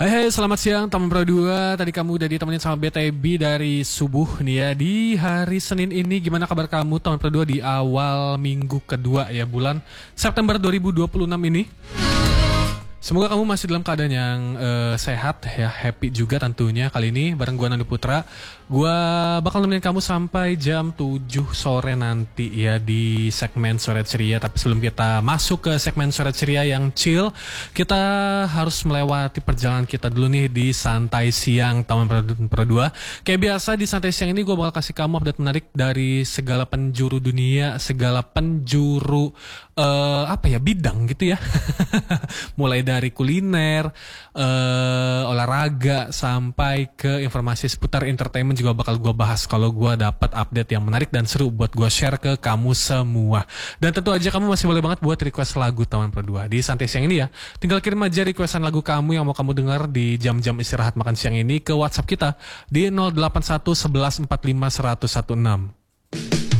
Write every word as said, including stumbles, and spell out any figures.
Hai hai, selamat siang teman Pro dua. Tadi kamu udah ditemenin sama B T B dari subuh nih ya. Di hari Senin ini gimana kabar kamu teman Pro dua di awal minggu kedua ya bulan September dua ribu dua puluh enam ini? Semoga kamu masih dalam keadaan yang uh, sehat ya, happy juga tentunya. Kali ini bareng gua Nando Putra. Gua bakal nemenin kamu sampai jam tujuh sore nanti ya di segmen Sore Ceria. Tapi sebelum kita masuk ke segmen Sore Ceria yang chill, kita harus melewati perjalanan kita dulu nih di Santai Siang Taman Pro dua. Kayak biasa di Santai Siang ini gua bakal kasih kamu update menarik dari segala penjuru dunia, segala penjuru uh, apa ya, bidang gitu ya. Mulai dari kuliner, uh, olahraga, sampai ke informasi seputar entertainment juga bakal gue bahas kalau gue dapat update yang menarik dan seru buat gue share ke kamu semua. Dan tentu aja kamu masih boleh banget buat request lagu Taman Pro dua di Santai Siang ini ya. Tinggal kirim aja requestan lagu kamu yang mau kamu dengar di jam-jam istirahat makan siang ini ke WhatsApp kita di nol delapan satu satu satu empat lima satu nol satu enam.